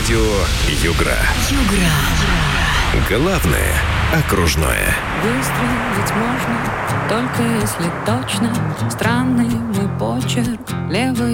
Радио Югра. Главное окружное. Выстрелить можно, только если точно. Странный мой почерк, левый